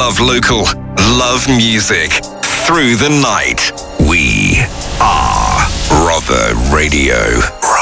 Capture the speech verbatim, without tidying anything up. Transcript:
love local, love music. Through the night, we are Rother Radio.